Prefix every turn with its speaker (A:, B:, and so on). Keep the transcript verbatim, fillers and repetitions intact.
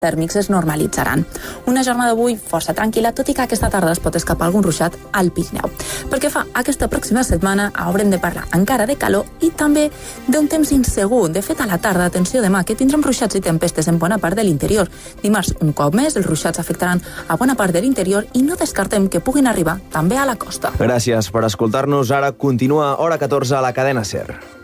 A: tèrmics es normalitzaran. Una jornada d'avui força tranquil·la, tot i que aquesta tarda es pot escapar algun ruixat al Pirineu. Pel que fa a aquesta pròxima setmana, haurem de parlar encara de calor i també d'un temps insegur. De fet, a la tarda, atenció demà, que tindrem ruixats i tempestes en bona part de l'interior. Dimarts, un cop més, els ruixats afectaran a bona part de l'interior i no descartem que puguin arribar també a la costa.
B: Gràcies per escoltar-nos. Ara continua Hora catorze a la cadena SER.